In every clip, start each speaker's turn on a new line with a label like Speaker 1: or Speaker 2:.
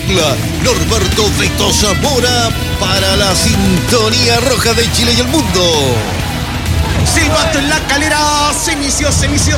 Speaker 1: Norberto Vito Zamora para la sintonía roja de Chile y el mundo.
Speaker 2: Silbato en La Calera, se inició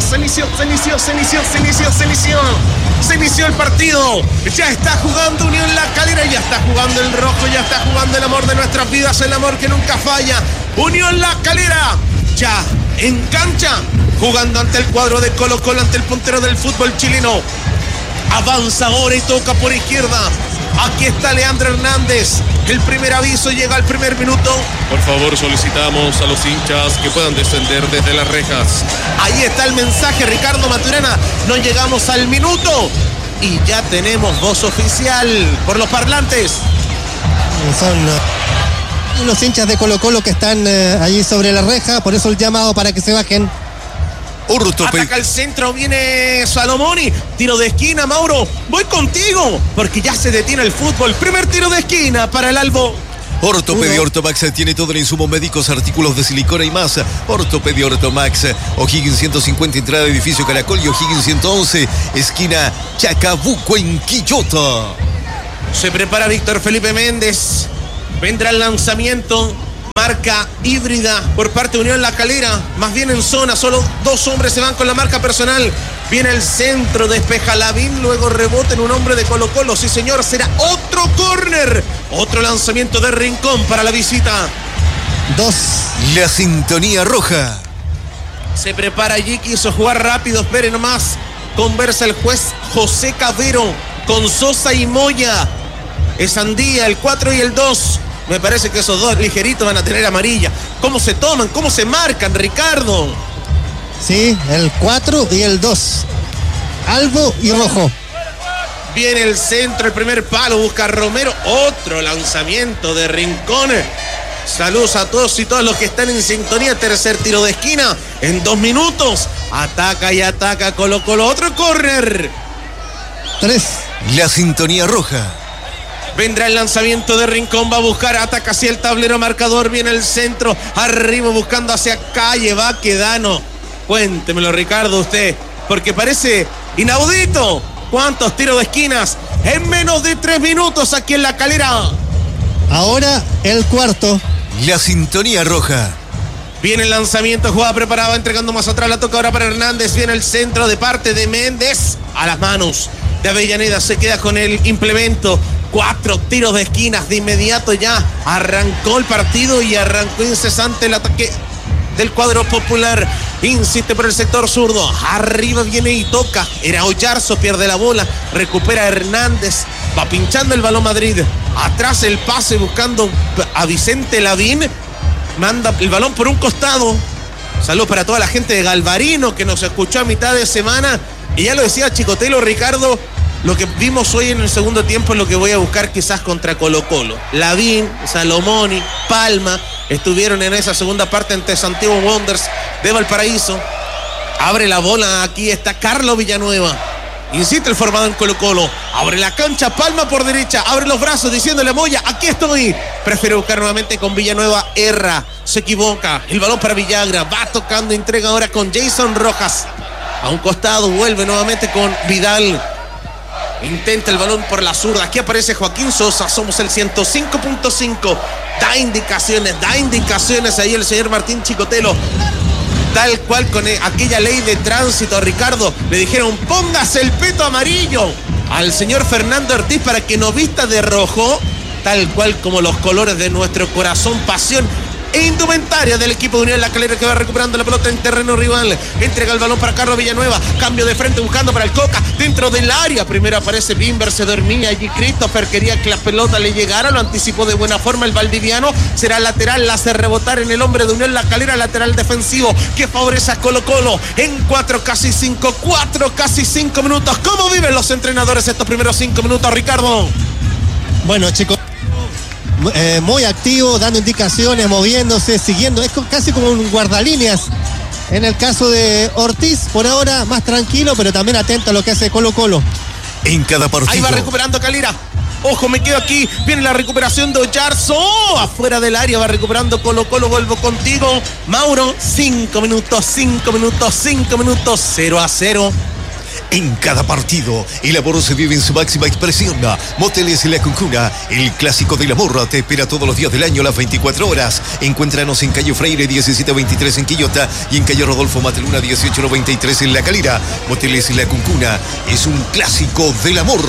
Speaker 2: el partido, ya está jugando Unión La Calera, ya está jugando el rojo, ya está jugando el amor de nuestras vidas, el amor que nunca falla. Unión La Calera, ya en cancha, jugando ante el cuadro de Colo-Colo, ante el puntero del fútbol chileno. Avanza ahora y toca por izquierda. Aquí está Leandro Hernández. El primer aviso llega al primer minuto.
Speaker 3: Por favor, solicitamos a los hinchas que puedan descender desde las rejas.
Speaker 2: Ahí está el mensaje, Ricardo Maturana. No llegamos al minuto y ya tenemos voz oficial por los parlantes.
Speaker 4: Son los hinchas de Colo-Colo que están allí sobre la reja, por eso el llamado para que se bajen.
Speaker 2: Ataca al centro, viene Salomoni. Tiro de esquina, Mauro. Voy contigo, porque ya se detiene el fútbol. Primer tiro de esquina para el Albo.
Speaker 1: Ortopedia Ortomax tiene todo el insumo médicos, artículos de silicona y más. Ortopedia Ortomax, O'Higgins 150, entrada de edificio Caracol, y O'Higgins 111, esquina Chacabuco en Quillota.
Speaker 2: Se prepara Víctor Felipe Méndez. Vendrá el lanzamiento. Marca híbrida por parte de Unión La Calera, más bien en zona, solo dos hombres se van con la marca personal. Viene el centro, despeja Lavín, luego rebota en un hombre de Colo-Colo. Sí, señor, será otro córner. Otro lanzamiento de Rincón para la visita.
Speaker 4: 2.
Speaker 1: La sintonía roja.
Speaker 2: Se prepara allí, quiso jugar rápido, espere nomás. Conversa el juez José Cavero con Sosa y Moya. Es Andía, el 4 y el 2. Me parece que esos dos ligeritos van a tener amarilla. ¿Cómo se toman? ¿Cómo se marcan, Ricardo?
Speaker 4: Sí, el 4 y el 2. Albo y rojo.
Speaker 2: Viene el centro, el primer palo, busca a Romero. Otro lanzamiento de Rincón. Saludos a todos y todas los que están en sintonía. Tercer tiro de esquina en 2 minutos. Ataca y ataca Colo-Colo. Otro córner.
Speaker 4: 3.
Speaker 1: La sintonía roja.
Speaker 2: Vendrá el lanzamiento de Rincón, va a buscar, ataca hacia el tablero marcador, viene el centro, arriba buscando hacia Calle, va Quedano. Cuéntemelo, Ricardo, usted, porque parece inaudito. ¿Cuántos tiros de esquinas en menos de 3 minutos aquí en La Calera?
Speaker 4: Ahora el cuarto.
Speaker 1: La sintonía roja.
Speaker 2: Viene el lanzamiento, jugada preparada, entregando más atrás, la toca ahora para Hernández, viene el centro de parte de Méndez, a las manos de Avellaneda, se queda con el implemento. 4 tiros de esquinas, de inmediato ya arrancó el partido y arrancó incesante el ataque del cuadro popular. Insiste por el sector zurdo, arriba viene y toca, era Oyarzo, pierde la bola, recupera Hernández, va pinchando el balón Madrid, atrás el pase buscando a Vicente Lavín, manda el balón por un costado. Saludos para toda la gente de Galvarino que nos escuchó a mitad de semana, y ya lo decía Chicotelo, Ricardo. Lo que vimos hoy en el segundo tiempo es lo que voy a buscar quizás contra Colo-Colo. Lavín, Salomoni, Palma estuvieron en esa segunda parte ante Santiago Wanderers de Valparaíso. Abre la bola, aquí está Carlos Villanueva. Insiste el formado en Colo-Colo. Abre la cancha, Palma por derecha. Abre los brazos diciéndole a Moya, aquí estoy. Prefiere buscar nuevamente con Villanueva. Erra, se equivoca. El balón para Villagra. Va tocando, entrega ahora con Jason Rojas. A un costado, vuelve nuevamente con Vidal. Intenta el balón por la zurda. Aquí aparece Joaquín Sosa. Somos el 105.5. Da indicaciones ahí el señor Martín Chicotelo. Tal cual con aquella ley de tránsito, Ricardo. Le dijeron, póngase el peto amarillo al señor Fernando Ortiz para que nos vista de rojo. Tal cual como los colores de nuestro corazón, pasión e indumentaria del equipo de Unión La Calera, que va recuperando la pelota en terreno rival. Entrega el balón para Carlos Villanueva, cambio de frente buscando para el Coca, dentro del área. Primero aparece Bimber, se dormía allí Christopher, quería que la pelota le llegara, lo anticipó de buena forma el valdiviano. Será lateral, la hace rebotar en el hombre de Unión La Calera, lateral defensivo que favorece a Colo-Colo en 4 casi 5 minutos. ¿Cómo viven los entrenadores estos primeros 5 minutos, Ricardo?
Speaker 4: Bueno, chicos, muy activo, dando indicaciones, moviéndose, siguiendo, es casi como un guardalíneas. En el caso de Ortiz, por ahora más tranquilo, pero también atento a lo que hace Colo-Colo.
Speaker 1: En cada partido.
Speaker 2: Ahí va recuperando Calera. Ojo, me quedo aquí. Viene la recuperación de Oyarzo. Afuera del área va recuperando Colo-Colo. Vuelvo contigo, Mauro. 5 minutos. 0-0.
Speaker 1: en cada partido. El amor se vive en su máxima expresión. Moteles La Cuncuna, el clásico del amor, te espera todos los días del año, las 24 horas. Encuéntranos en calle Freire 1723 en Quillota y en calle Rodolfo Mateluna 1893 en La Calera. Moteles La Cuncuna es un clásico del amor.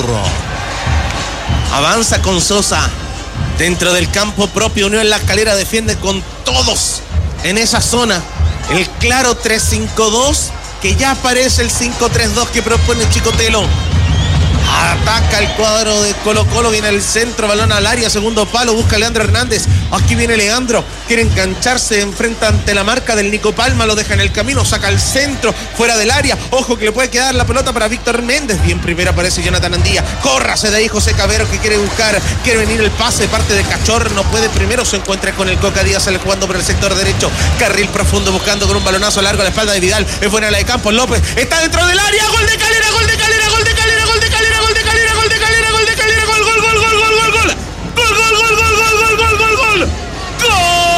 Speaker 2: Avanza con Sosa. Dentro del campo propio, Unión La Calera defiende con todos en esa zona. El claro 3-5-2, que ya aparece el 5-3-2 que propone Chicotelo. Ataca el cuadro de Colo-Colo, viene el centro, balón al área, segundo palo, busca Leandro Hernández. Aquí viene Leandro, quiere engancharse, enfrenta ante la marca del Nico Palma, lo deja en el camino, saca el centro, fuera del área. Ojo que le puede quedar la pelota para Víctor Méndez. Bien, primero aparece Jonathan Andía. Córrase de ahí José Cabero, que quiere buscar, quiere venir el pase de parte de Cachorro, no puede. Primero se encuentra con el Coca Díaz, sale jugando por el sector derecho. Carril profundo buscando con un balonazo largo a la espalda de Vidal. Es buena la de Campos López, está dentro del área. Gol de Calera, gol de Calera, gol de Calera, gol de Calera, gol de Calera, gol de Calera, gol de Calera, gol, gol, gol, gol, gol, gol, gol. Gol, gol, gol, gol, gol, gol, gol, gol, gol. ¡Gol!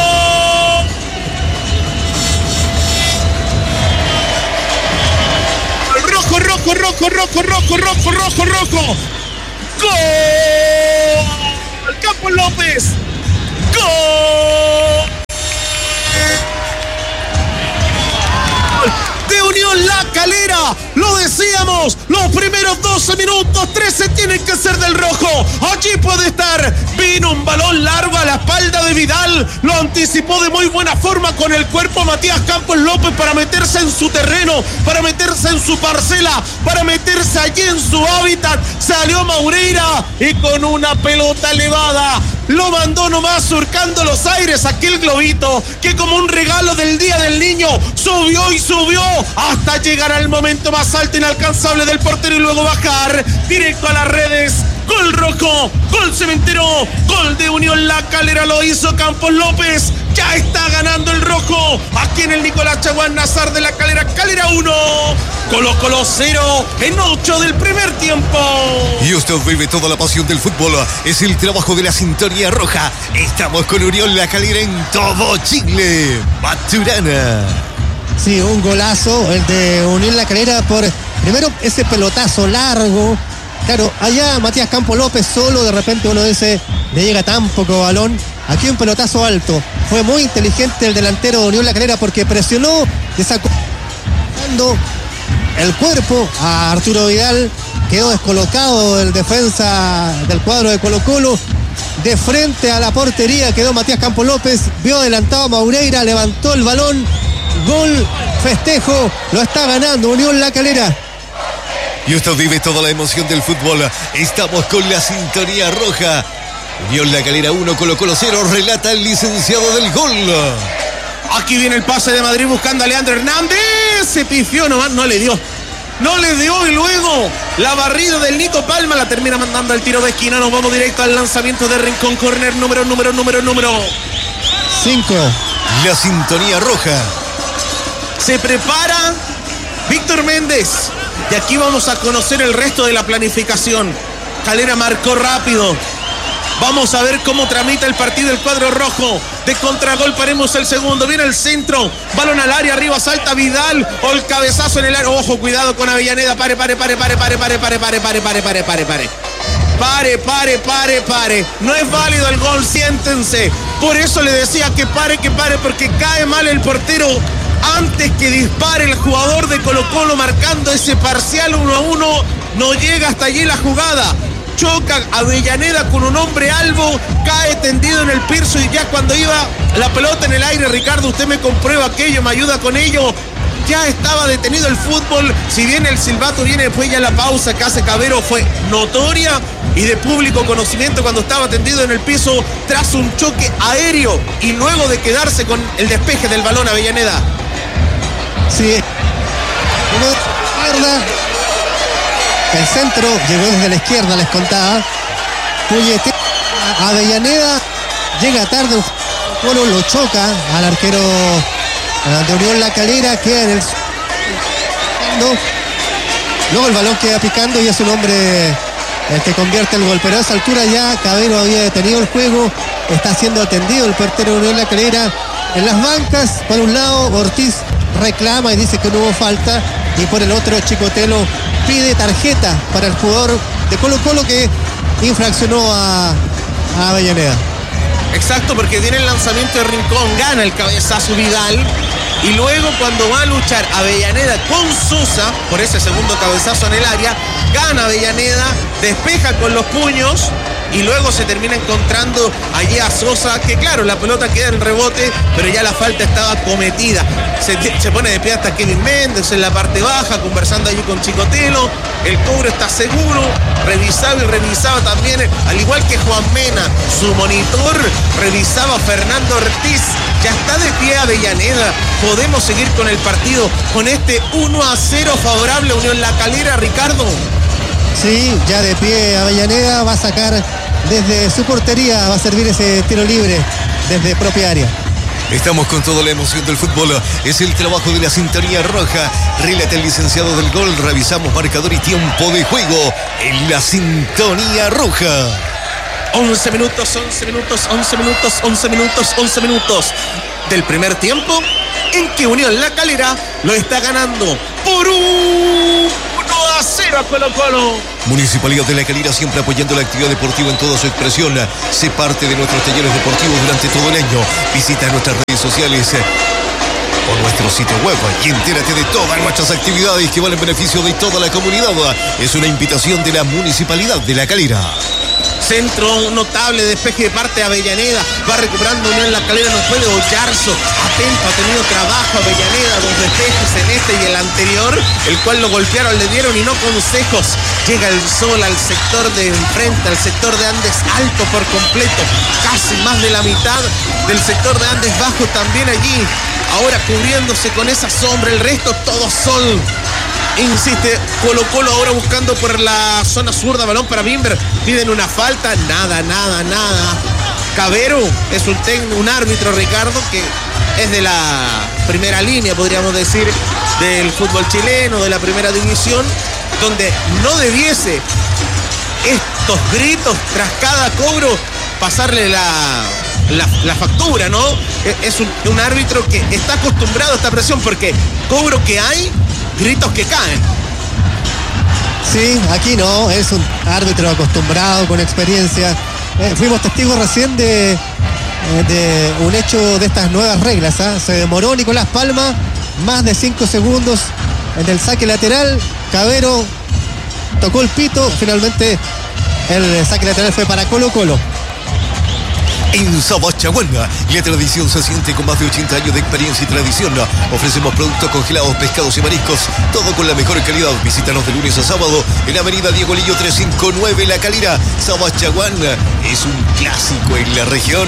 Speaker 2: Rojo, rojo, rojo, rojo, rojo, rojo, rojo, rojo. ¡Gol! Campos López. ¡Gol! De Unión La Calera, lo decíamos, los primeros 12 minutos, 13 tienen que ser del rojo. Allí puede estar. Vino un balón largo a la espalda de Vidal, lo anticipó de muy buena forma con el cuerpo Matías Campos López para meterse en su terreno, para meterse en su parcela, para meterse allí en su hábitat. Salió Maureira y con una pelota elevada lo mandó nomás surcando los aires, aquel globito que como un regalo del Día del Niño subió y subió hasta llegar al momento más alto inalcanzable del portero y luego bajar directo a las redes. Gol rojo, gol cementero, gol de Unión La Calera, lo hizo Campos López. Ya está ganando el rojo aquí en el Nicolás Chaguán Nazar de La Calera. Calera 1, Colo-Colo 0 en 8 del primer tiempo.
Speaker 1: Y usted vive toda la pasión del fútbol. Es el trabajo de la sintonía roja. Estamos con Unión La Calera en todo Chile. Maturana.
Speaker 4: Sí, un golazo el de Unión La Calera por primero ese pelotazo largo. Claro, allá Matías Campos López solo, de repente uno dice, le llega tan poco balón. Aquí un pelotazo alto. Fue muy inteligente el delantero de Unión La Calera porque presionó, desacomodando el cuerpo a Arturo Vidal. Quedó descolocado el defensa del cuadro de Colo-Colo. De frente a la portería quedó Matías Campos López. Vio adelantado a Maureira, levantó el balón. Gol, festejo, lo está ganando Unión La Calera.
Speaker 1: Y usted vive toda la emoción del fútbol. Estamos con la sintonía roja. Unión La Calera 1, Colo-Colo 0, relata el licenciado del gol.
Speaker 2: Aquí viene el pase de Madrid buscando a Leandro Hernández. Se pifió nomás, no le dio. No le dio y luego la barrida del Nico Palma la termina mandando al tiro de esquina. Nos vamos directo al lanzamiento de Rincón Corner número
Speaker 4: 5.
Speaker 1: La sintonía roja.
Speaker 2: Se prepara Víctor Méndez. Y aquí vamos a conocer el resto de la planificación. Calera marcó rápido. Vamos a ver cómo tramita el partido el cuadro rojo. De contragol paremos el segundo. Viene el centro. Balón al área. Arriba salta Vidal. O el cabezazo en el área. Ojo, cuidado con Avellaneda. Pare. No es válido el gol. Siéntense. Por eso le decía que pare. Porque cae mal el portero. Antes que dispare el jugador de Colo-Colo marcando ese parcial 1-1. No llega hasta allí la jugada. Choca Avellaneda con un hombre albo, cae tendido en el piso y ya cuando iba la pelota en el aire, Ricardo, usted me comprueba aquello, me ayuda con ello, ya estaba detenido el fútbol. Si bien el silbato viene después ya la pausa que hace Cabero fue notoria y de público conocimiento cuando estaba tendido en el piso tras un choque aéreo y luego de quedarse con el despeje del balón Avellaneda.
Speaker 4: Sí, el centro llegó desde la izquierda, les contaba. Puñete Avellaneda, llega tarde, Colo lo choca al arquero de Unión La Calera, queda en el... Luego el balón queda picando y es un hombre el que convierte el gol. Pero a esa altura ya Cabero había detenido el juego, está siendo atendido el portero de Unión La Calera. En las bancas, por un lado, Ortiz reclama y dice que no hubo falta. y por el otro Chicotelo pide tarjeta para el jugador de Colo-Colo que infraccionó a Avellaneda.
Speaker 2: Exacto, porque tiene el lanzamiento de Rincón, gana el cabezazo Vidal y luego cuando va a luchar Avellaneda con Sosa por ese segundo cabezazo en el área, gana Avellaneda, despeja con los puños y luego se termina encontrando allí a Sosa, que claro, la pelota queda en rebote, pero ya la falta estaba cometida. Se pone de pie hasta Kevin Méndez en la parte baja, conversando allí con Chicotelo. El cobro está seguro, revisaba y revisaba también, al igual que Juan Mena, su monitor, revisaba Fernando Ortiz. Ya está de pie Avellaneda. Podemos seguir con el partido con este 1-0 favorable a Unión La Calera, Ricardo.
Speaker 4: Sí, ya de pie Avellaneda, va a sacar desde su portería, va a servir ese tiro libre desde propia área.
Speaker 1: Estamos con toda la emoción del fútbol. Es el trabajo de la sintonía roja. Relata el licenciado del gol. Revisamos marcador y tiempo de juego en la sintonía roja.
Speaker 2: 11 minutos del primer tiempo en que Unión La Calera lo está ganando por 1-0 a Colo-Colo.
Speaker 1: Municipalidad de La Calera siempre apoyando la actividad deportiva en toda su expresión. Sé parte de nuestros talleres deportivos durante todo el año. Visita nuestras redes sociales o nuestro sitio web y entérate de todas nuestras actividades que van en beneficio de toda la comunidad. Es una invitación de la Municipalidad de La Calera.
Speaker 2: Centro notable, despeje de parte de Avellaneda, va recuperando Unión La Calera, no puede Oyarzo, atento, ha tenido trabajo Avellaneda, 2 despejes en este y el anterior, el cual lo golpearon, le dieron y no consejos. Llega el sol al sector de enfrente, al sector de Andes alto por completo, casi más de la mitad del sector de Andes bajo también allí, ahora cubriéndose con esa sombra, el resto todo sol. Insiste Colo-Colo ahora buscando por la zona zurda, balón para Bimber, piden una falta, nada. Cabero es un árbitro, Ricardo, que es de la primera línea, podríamos decir, del fútbol chileno, de la primera división, donde no debiese estos gritos tras cada cobro pasarle la factura, ¿no? Es un árbitro que está acostumbrado a esta presión porque cobro que hay, gritos que caen.
Speaker 4: Sí, aquí no, es un árbitro acostumbrado, con experiencia. Fuimos testigos recién de un hecho de estas nuevas reglas, ¿eh? Se demoró Nicolás Palma más de 5 segundos en el saque lateral. Cabero tocó el pito, finalmente el saque lateral fue para Colo-Colo.
Speaker 1: En Sabachaguana, la tradición se siente con más de 80 años de experiencia y tradición. Ofrecemos productos congelados, pescados y mariscos, todo con la mejor calidad. Visítanos de lunes a sábado en la avenida Diego Lillo 359, La Calera. Sabachaguana es un clásico en la región.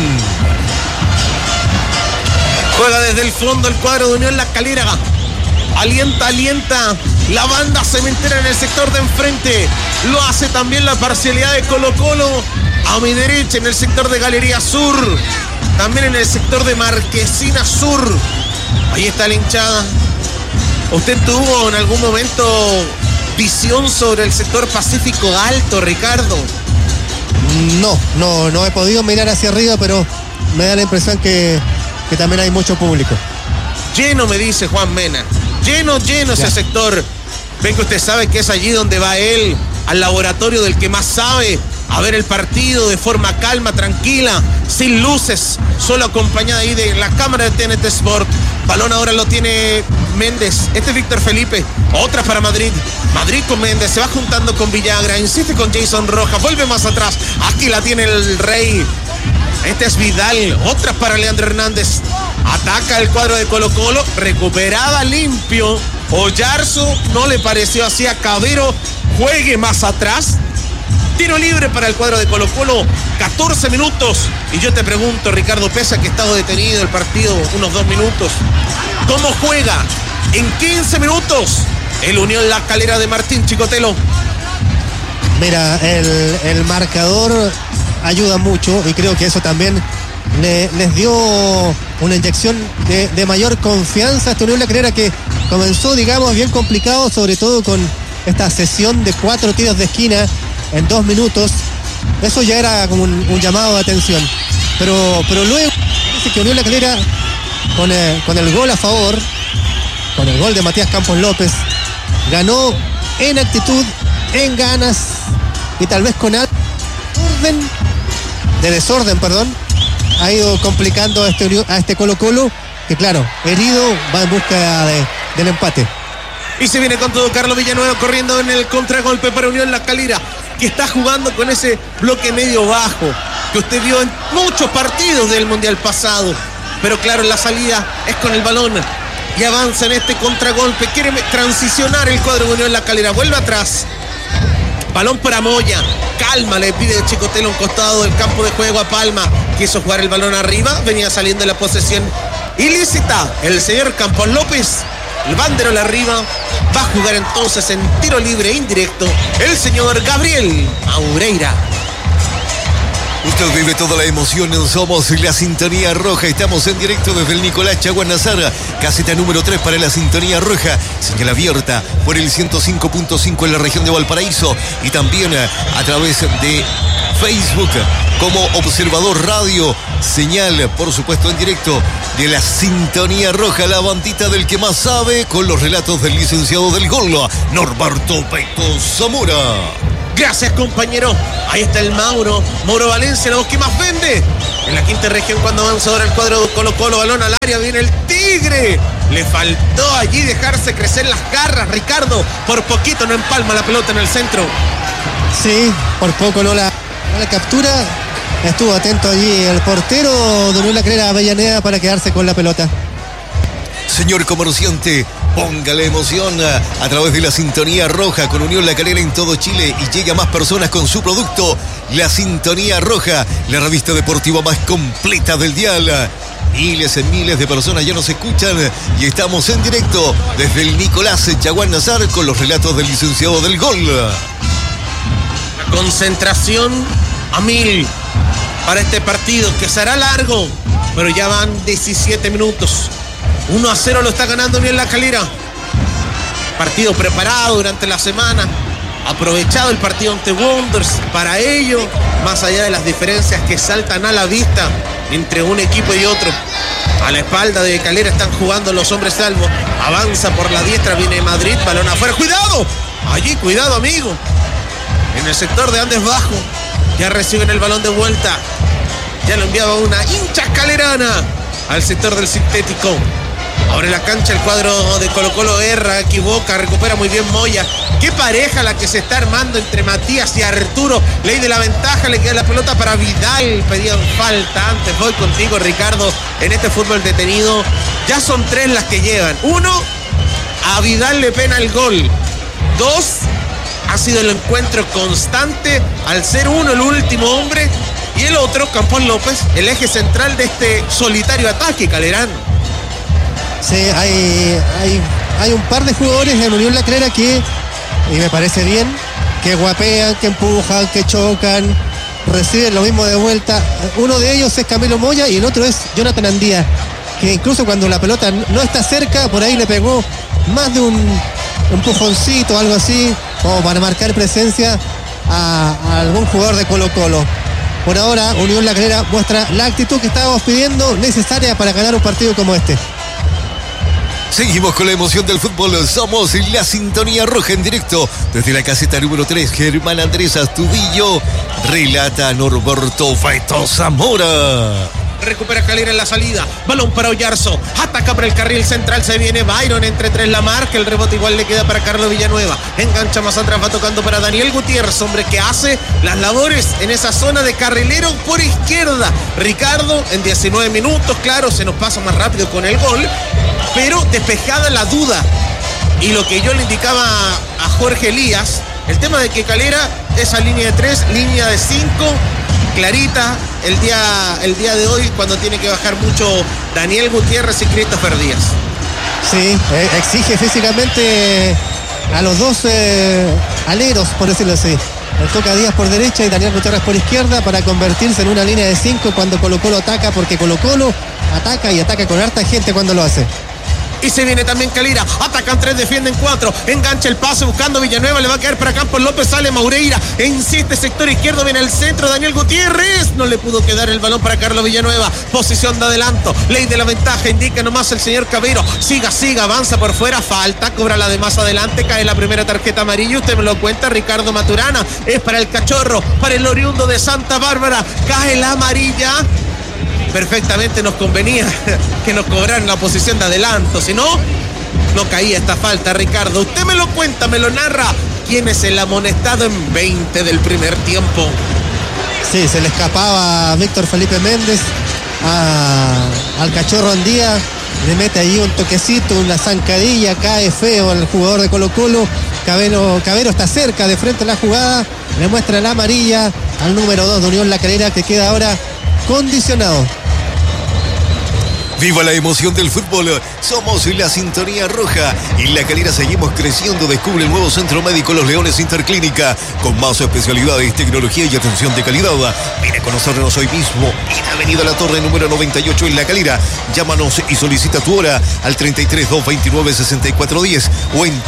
Speaker 2: Juega desde el fondo el cuadro de Unión La Calera. Alienta la banda cementera en el sector de enfrente. Lo hace también la parcialidad de Colo-Colo. A mi derecha en el sector de Galería Sur. También en el sector de Marquesina Sur. Ahí está la hinchada. ¿Usted tuvo en algún momento visión sobre el sector Pacífico Alto, Ricardo?
Speaker 4: No he podido mirar hacia arriba, pero me da la impresión que también hay mucho público.
Speaker 2: Lleno, me dice Juan Mena. Lleno ese sector. Ven que usted sabe que es allí donde va él, al laboratorio del que más sabe, a ver el partido de forma calma, tranquila, sin luces, solo acompañada ahí de la cámara de TNT Sport. Balón ahora lo tiene Méndez. Este es Víctor Felipe. Otra para Madrid. Madrid con Méndez. Se va juntando con Villagra. Insiste con Jason Rojas. Vuelve más atrás. Aquí la tiene el Rey. Este es Vidal. Otra para Leandro Hernández. Ataca el cuadro de Colo-Colo. Recuperada limpio. Oyarzo no le pareció así a Cabero. Juegue más atrás. Tiro libre para el cuadro de Colo-Colo. 14 minutos. Y yo te pregunto, Ricardo, pese a que ha estado detenido el partido unos 2 minutos, ¿cómo juega en 15 minutos el Unión La Calera de Martín Chicotelo?
Speaker 4: Mira, el marcador ayuda mucho y creo que eso también les dio una inyección de mayor confianza a esta Unión La Calera, que comenzó, digamos, bien complicado, sobre todo con esta sesión de 4 tiros de esquina en 2 minutos. Eso ya era como un llamado de atención, pero luego parece que Unión La Calera con el gol a favor, con el gol de Matías Campos López, ganó en actitud, en ganas y tal vez con algo de desorden, ha ido complicando a este Colo-Colo, que claro, herido, va en busca del empate.
Speaker 2: Y se viene con todo Carlos Villanueva corriendo en el contragolpe para Unión La Calera, que está jugando con ese bloque medio bajo que usted vio en muchos partidos del Mundial pasado. Pero claro, la salida es con el balón y avanza en este contragolpe. Quiere transicionar el cuadro de Unión La Calera. Vuelve atrás. Balón para Moya. Calma, le pide Chicotelo a un costado del campo de juego a Palma. Quiso jugar el balón arriba. Venía saliendo de la posesión ilícita el señor Campos López. El banderol arriba. Va a jugar entonces en tiro libre indirecto el señor Gabriel Maureira.
Speaker 1: Usted vive toda la emoción en Somos la Sintonía Roja. Estamos en directo desde el Nicolás Chaguán Nazar, caseta número 3 para la Sintonía Roja. Señal abierta por el 105.5 en la región de Valparaíso y también a través de Facebook como Observador Radio. Señal, por supuesto, en directo de la Sintonía Roja, la bandita del que más sabe, con los relatos del licenciado del gol, Norberto Beto Zamora.
Speaker 2: Gracias, compañero. Ahí está el Mauro Valencia, la voz que más vende en la quinta región cuando avanza ahora el cuadro de Colo-Colo. Balón al área, viene el Tigre. Le faltó allí dejarse crecer las garras, Ricardo. Por poquito no empalma la pelota en el centro.
Speaker 4: Sí, por poco no la captura. Estuvo atento allí el portero de Unión La Calera, Avellaneda, para quedarse con la pelota.
Speaker 1: Señor comerciante, ponga la emoción a través de la Sintonía Roja con Unión La Calera en todo Chile y llegue a más personas con su producto. La Sintonía Roja, la revista deportiva más completa del dial. Miles y miles de personas ya nos escuchan y estamos en directo desde el Nicolás Chaguán Nazar con los relatos del licenciado del gol.
Speaker 2: La concentración a 1000 para este partido que será largo, pero ya van 17 minutos. 1-0 lo está ganando Unión La Calera. Partido preparado durante la semana. Aprovechado el partido ante Wanderers para ello, más allá de las diferencias que saltan a la vista entre un equipo y otro. A la espalda de Calera están jugando los hombres salvo. Avanza por la diestra, viene Madrid, balón afuera. ¡Cuidado! Allí, cuidado, amigo. En el sector de Andes Bajo. Ya reciben el balón de vuelta. Ya lo enviaba una hincha calerana al sector del sintético. Ahora en la cancha el cuadro de Colo-Colo erra, equivoca, recupera muy bien Moya. Qué pareja la que se está armando entre Matías y Arturo. Ley de la ventaja, le queda la pelota para Vidal. Pedían falta antes. Voy contigo, Ricardo, en este fútbol detenido. Ya son 3 las que llevan. 1, a Vidal le pena el gol. 2, ha sido el encuentro constante al ser uno el último hombre. Y el otro, Campos López, el eje central de este solitario ataque calerano.
Speaker 4: Sí, hay un par de jugadores en Unión La Calera que, y me parece bien, que guapean, que empujan, que chocan, reciben lo mismo de vuelta. Uno de ellos es Camilo Moya y el otro es Jonathan Andía, que incluso cuando la pelota no está cerca, por ahí le pegó más de un empujoncito, algo así, como para marcar presencia a algún jugador de Colo-Colo. Por ahora, Unión La Calera muestra la actitud que estábamos pidiendo, necesaria para ganar un partido como este.
Speaker 1: Seguimos con la emoción del fútbol. Somos la Sintonía Roja en directo desde la caseta número 3. Germán Andrés Astudillo relata Norberto Beto Zamora.
Speaker 2: Recupera Calera en la salida. Balón para Oyarzo. Ataca por el carril central. Se viene Byron entre 3 la marca. El rebote igual le queda para Carlos Villanueva. Engancha más atrás. Va tocando para Daniel Gutiérrez. Hombre que hace las labores en esa zona de carrilero por izquierda. Ricardo en 19 minutos. Claro, se nos pasa más rápido con el gol. Pero despejada la duda. Y lo que yo le indicaba a Jorge Elías. El tema de que Calera, esa línea de 3, línea de 5. Clarita el día de hoy cuando tiene que bajar mucho Daniel Gutiérrez y Christopher Díaz.
Speaker 4: Sí, exige físicamente a los dos aleros, por decirlo así. Le toca Díaz por derecha y Daniel Gutiérrez por izquierda para convertirse en una línea de 5 cuando Colo-Colo ataca, porque Colo-Colo ataca y ataca con harta gente cuando lo hace.
Speaker 2: Y se viene también Calera. Atacan 3, defienden 4. Engancha el pase buscando Villanueva. Le va a caer para Campos López. Sale Maureira. Insiste sector izquierdo. Viene el centro. Daniel Gutiérrez. No le pudo quedar el balón para Carlos Villanueva. Posición de adelanto. Ley de la ventaja. Indica nomás el señor Cabero. Siga. Avanza por fuera. Falta. Cobra la de más adelante. Cae la primera tarjeta amarilla. Usted me lo cuenta. Ricardo Maturana. Es para el Cachorro. Para el oriundo de Santa Bárbara. Cae la amarilla. Perfectamente nos convenía que nos cobraran la posición de adelanto. Si no, no caía esta falta, Ricardo. Usted me lo cuenta, me lo narra. ¿Quién es el amonestado en 20 del primer tiempo?
Speaker 4: Sí, se le escapaba a Víctor Felipe Méndez, al Cachorro Andía. Le mete ahí un toquecito, una zancadilla, cae feo el jugador de Colo-Colo. Cabero está cerca, de frente a la jugada. Le muestra la amarilla al número 2 de Unión La Calera, que queda ahora condicionado.
Speaker 1: Viva la emoción del fútbol, somos la Sintonía Roja. En La Calera seguimos creciendo. Descubre el nuevo Centro Médico Los Leones Interclínica, con más especialidades, tecnología y atención de calidad. Ven a conocernos hoy mismo en Avenida La Torre número 98 en La Calera. Llámanos y solicita tu hora al 33 229 6410 o en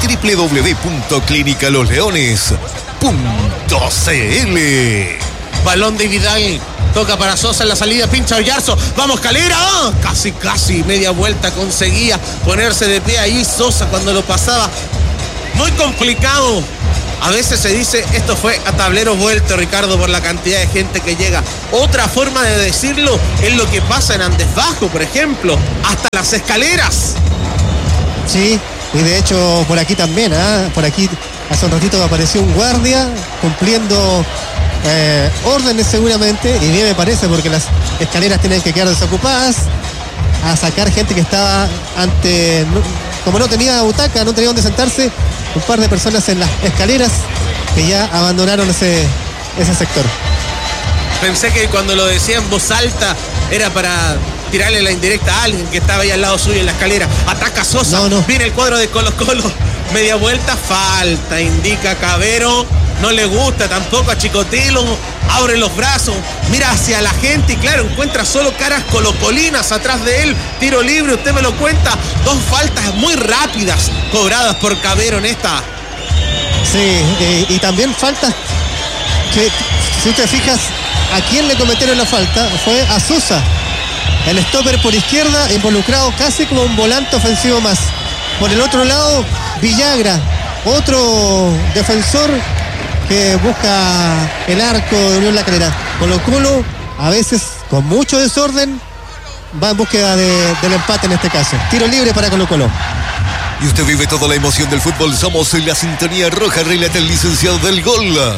Speaker 1: www.clinicalosleones.cl.
Speaker 2: Balón de Vidal. Toca para Sosa en la salida, pincha Oyarzo. Vamos, Calera. Casi media vuelta conseguía ponerse de pie ahí Sosa cuando lo pasaba. Muy complicado. A veces se dice, esto fue a tablero vuelto, Ricardo, por la cantidad de gente que llega. Otra forma de decirlo es lo que pasa en Andes Bajo, por ejemplo. Hasta las escaleras.
Speaker 4: Sí, y de hecho por aquí también, por aquí hace un ratito apareció un guardia cumpliendo órdenes seguramente, y bien me parece, porque las escaleras tienen que quedar desocupadas, a sacar gente que estaba como no tenía butaca, no tenía donde sentarse, un par de personas en las escaleras que ya abandonaron ese sector.
Speaker 2: Pensé que cuando lo decía en voz alta era para tirarle la indirecta a alguien que estaba ahí al lado suyo en la escalera. Ataca Sosa,
Speaker 4: no.
Speaker 2: Viene el cuadro de Colo-Colo, media vuelta, falta, indica Cabero. No le gusta tampoco a Chicotelo, abre los brazos, mira hacia la gente y claro, encuentra solo caras colocolinas atrás de él. Tiro libre, usted me lo cuenta. 2 faltas muy rápidas cobradas por Cabero en esta.
Speaker 4: Sí, y también faltas que, si te fijas, a quién le cometieron la falta fue a Sosa, el stopper por izquierda, involucrado casi como un volante ofensivo más. Por el otro lado, Villagra, otro defensor que busca el arco de Unión La Calera. Colo-Colo, a veces con mucho desorden, va en búsqueda del empate en este caso. Tiro libre para Colo-Colo.
Speaker 1: Y usted vive toda la emoción del fútbol. Somos la Sintonía Roja, relata el licenciado del gol.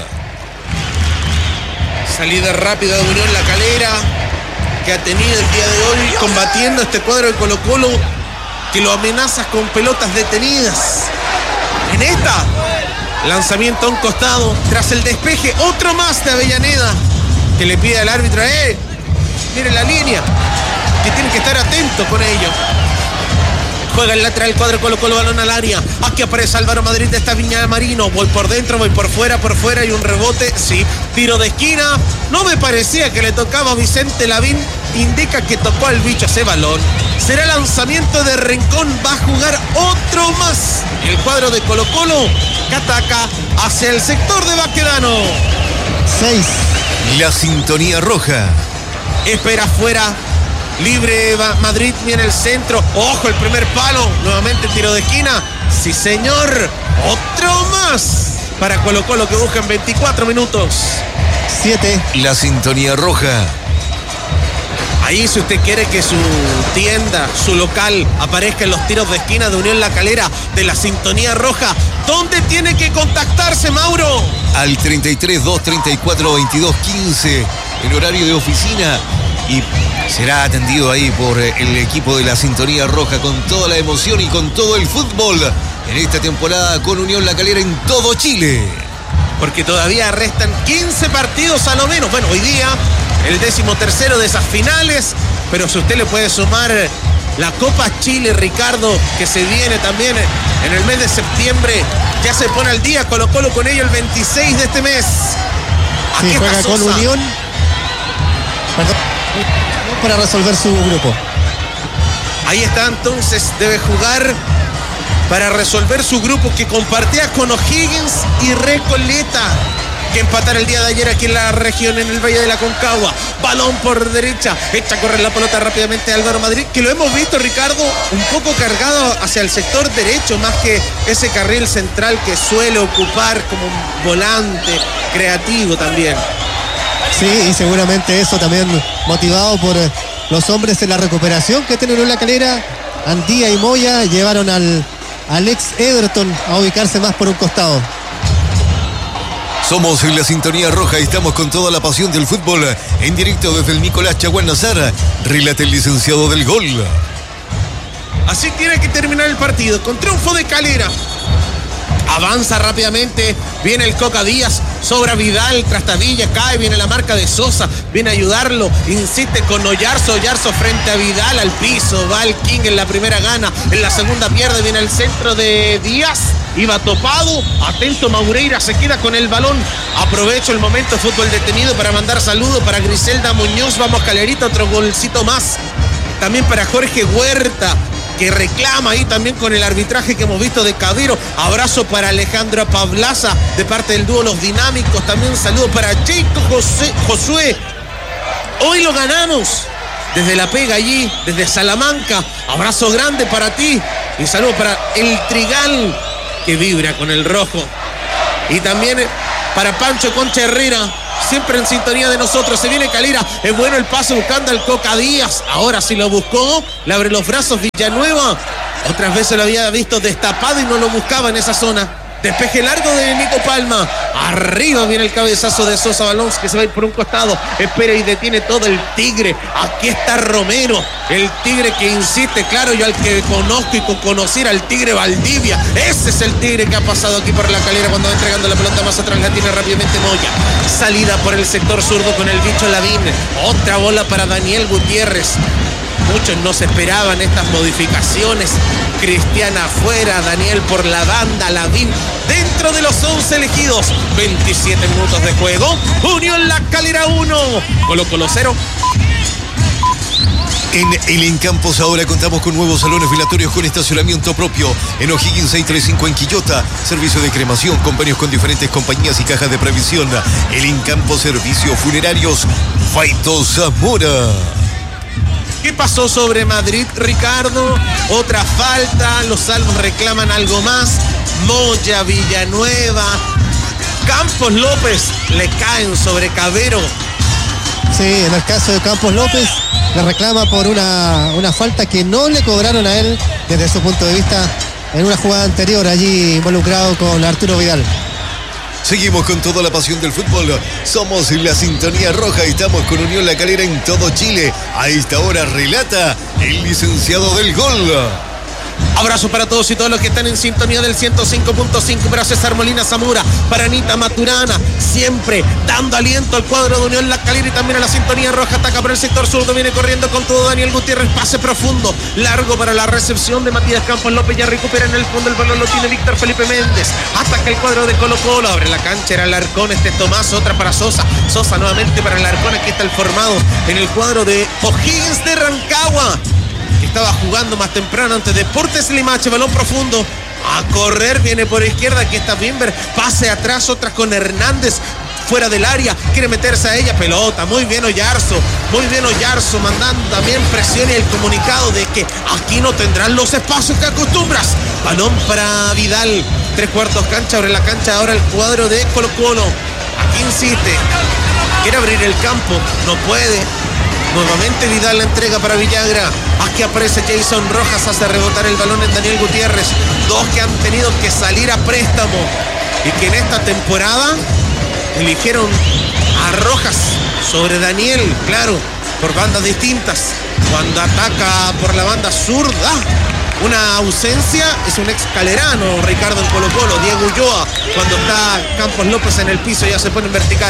Speaker 2: Salida rápida de Unión La Calera, que ha tenido el día de hoy combatiendo este cuadro de Colo-Colo, que lo amenazas con pelotas detenidas. En esta, lanzamiento a un costado, tras el despeje, otro más de Avellaneda, que le pide al árbitro, mire la línea, que tiene que estar atento con ello. Juega el lateral cuadro Colo-Colo, balón al área. Aquí aparece Álvaro Madrid de esta Viña de Marino. Voy por dentro, voy por fuera y un rebote. Sí, tiro de esquina. No me parecía que le tocaba a Vicente Lavín. Indica que tocó al bicho ese balón. Será lanzamiento de Rincón. Va a jugar otro más. El cuadro de Colo-Colo que ataca hacia el sector de Baquedano.
Speaker 4: 6.
Speaker 1: La Sintonía Roja.
Speaker 2: Espera afuera. Libre Madrid, viene el centro. Ojo, el primer palo. Nuevamente tiro de esquina. Sí, señor. Otro más para Colo-Colo, que busca en 24 minutos.
Speaker 4: 7.
Speaker 1: La Sintonía Roja.
Speaker 2: Ahí, si usted quiere que su tienda, su local, aparezca en los tiros de esquina de Unión La Calera, de la Sintonía Roja, ¿dónde tiene que contactarse, Mauro?
Speaker 1: Al 33 234 22 15, en horario de oficina, y será atendido ahí por el equipo de la Sintonía Roja, con toda la emoción y con todo el fútbol en esta temporada con Unión La Calera en todo Chile.
Speaker 2: Porque todavía restan 15 partidos a lo menos. Bueno, hoy día el 13º de esas finales, pero si usted le puede sumar la Copa Chile, Ricardo, que se viene también en el mes de septiembre, ya se pone al día Colo-Colo con ello el 26 de este mes.
Speaker 4: Sí, juega con Unión. Perdón, para resolver su grupo.
Speaker 2: Ahí está, entonces debe jugar para resolver su grupo que compartía con O'Higgins y Recoleta, que empataron el día de ayer aquí en la región, en el Valle de la Concagua. Balón por derecha, echa a correr la pelota rápidamente Álvaro Madrid, que lo hemos visto, Ricardo, un poco cargado hacia el sector derecho, más que ese carril central que suele ocupar como un volante creativo también.
Speaker 4: Sí, y seguramente eso también motivado por los hombres en la recuperación que tienen en la Calera. Andía y Moya llevaron al ex Everton a ubicarse más por un costado.
Speaker 1: Somos en la sintonía roja y estamos con toda la pasión del fútbol en directo desde el Nicolás Chaguán Nazar. Relata el licenciado del gol.
Speaker 2: Así tiene que terminar el partido, con triunfo de Calera. Avanza rápidamente, viene el Coca Díaz, sobra Vidal, trastabilla, cae, viene la marca de Sosa, viene a ayudarlo, insiste con Oyarzo frente a Vidal al piso, va el King en la primera gana, en la segunda pierde, viene el centro de Díaz, iba topado, atento Maureira, se queda con el balón, aprovecho el momento, fútbol detenido para mandar saludos para Griselda Muñoz, vamos Calerita, otro golcito más, también para Jorge Huerta, que reclama ahí también con el arbitraje que hemos visto de Cabero. Abrazo para Alejandra Pablaza de parte del dúo Los Dinámicos. También un saludo para Cheito Josué. Hoy lo ganamos desde La Pega allí, desde Salamanca. Abrazo grande para ti y saludo para el Trigal que vibra con el rojo. Y también para Pancho Concha Herrera, siempre en sintonía de nosotros. Se viene Calera, es bueno el paso buscando al Coca Díaz, ahora sí lo buscó, le abre los brazos Villanueva, otras veces lo había visto destapado y no lo buscaba en esa zona. Despeje largo de Nico Palma, arriba viene el cabezazo de Sosa, balón que se va a ir por un costado, espera y detiene todo el Tigre. Aquí está Romero, el Tigre que insiste, claro, yo al que conozco y con conocer al Tigre Valdivia, ese es el Tigre que ha pasado aquí por la Calera cuando va entregando la pelota más atrás, la tiene rápidamente Moya, salida por el sector zurdo con el bicho Lavín, otra bola para Daniel Gutiérrez. Muchos no se esperaban estas modificaciones. Cristiana afuera, Daniel por la banda, Lavín dentro de los 11 elegidos. 27 minutos de juego. Unión La Calera 1, Colo-Colo 0.
Speaker 1: En el Encampos ahora contamos con nuevos salones velatorios con estacionamiento propio. En O'Higgins 635 en Quillota. Servicio de cremación, convenios con diferentes compañías y cajas de previsión. El Encampos Servicios Funerarios Faito Zamora.
Speaker 2: ¿Qué pasó sobre Madrid, Ricardo? Otra falta, los salvos reclaman algo más. Moya, Villanueva, Campos López le caen sobre Cabero.
Speaker 4: Sí, en el caso de Campos López le reclama por una falta que no le cobraron a él desde su punto de vista en una jugada anterior allí involucrado con Arturo Vidal.
Speaker 1: Seguimos con toda la pasión del fútbol. Somos en la sintonía roja y estamos con Unión La Calera en todo Chile. A esta hora relata el licenciado del gol.
Speaker 2: Abrazo para todos y todos los que están en sintonía del 105.5, para César Molina Zamora, para Anita Maturana, siempre dando aliento al cuadro de Unión La Calera y también a la sintonía roja. Ataca por el sector zurdo, viene corriendo con todo Daniel Gutiérrez, pase profundo, largo para la recepción de Matías Campos López, ya recupera en el fondo el balón, lo tiene Víctor Felipe Méndez, ataca el cuadro de Colo-Colo, abre la cancha, era Alarcón, Tomás, otra para Sosa, Sosa nuevamente para Alarcón, aquí está el formado en el cuadro de O'Higgins de Rancagua, que estaba jugando más temprano ante Deportes Limache, balón profundo, a correr, viene por izquierda, aquí está Bimber, pase atrás, otra con Hernández, fuera del área, quiere meterse a ella, pelota, muy bien Oyarzo, mandando también presión y el comunicado de que aquí no tendrán los espacios que acostumbras, balón para Vidal, 3/4 cancha, abre la cancha ahora el cuadro de Colo-Colo, aquí insiste, quiere abrir el campo, no puede. Nuevamente Vidal la entrega para Villagra. Aquí aparece Jason Rojas, hace rebotar el balón en Daniel Gutiérrez. Dos que han tenido que salir a préstamo y que en esta temporada eligieron a Rojas sobre Daniel, claro, por bandas distintas. Cuando ataca por la banda zurda, una ausencia, es un ex calerano, Ricardo en Colo-Colo, Diego Ulloa. Cuando está Campos López en el piso ya se pone en vertical.